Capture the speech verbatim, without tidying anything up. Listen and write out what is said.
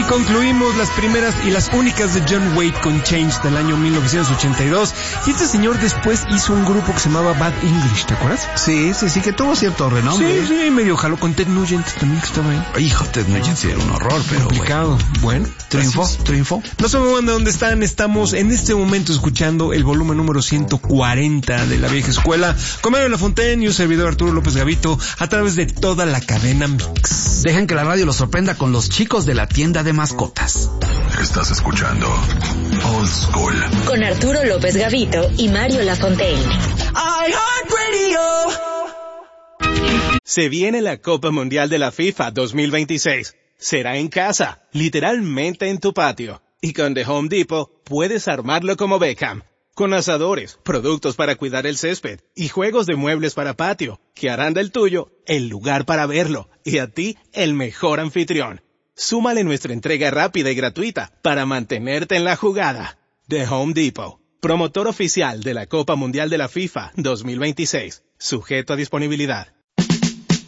concluimos las primeras y las únicas de John Waite con Change del año mil novecientos ochenta y dos. Y este señor después hizo un grupo que se llamaba Bad English, ¿te acuerdas? Sí, sí, sí, que tuvo cierto renombre. Sí, sí, medio jaló con Ted Nugent también, que estaba ahí. Hijo, Ted Nugent sí era un horror, pero complicado. Bueno, triunfó, gracias. triunfó. No se muevan de donde están, estamos en este momento escuchando el volumen número ciento cuarenta de La Vieja Escuela, con Mario Lafontaine y un servidor Arturo López Gavito, a través de toda la cadena Mix. Dejen que la radio los sorprenda con los chicos de la tienda de mascotas. Estás escuchando Old School con Arturo López Gavito y Mario Lafontaine. Se viene la Copa Mundial de la FIFA dos mil veintiséis. Será en casa, literalmente en tu patio. Y con The Home Depot puedes armarlo como Beckham. Con asadores, productos para cuidar el césped y juegos de muebles para patio, que harán del tuyo el lugar para verlo y a ti el mejor anfitrión. Súmale nuestra entrega rápida y gratuita para mantenerte en la jugada. The Home Depot, promotor oficial de la Copa Mundial de la FIFA dos mil veintiséis, sujeto a disponibilidad.